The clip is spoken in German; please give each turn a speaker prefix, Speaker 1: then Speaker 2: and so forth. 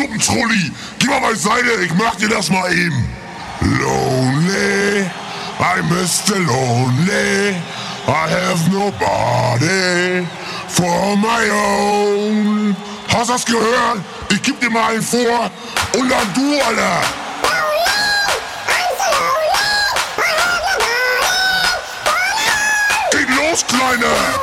Speaker 1: Suppentrulli, geh mal beiseite, ich mach dir das mal eben. Lonely, I'm Mr. Lonely, I have nobody for my own. Hast du das gehört? Ich geb dir mal einen vor und dann du, Alter. Geht los, Kleine!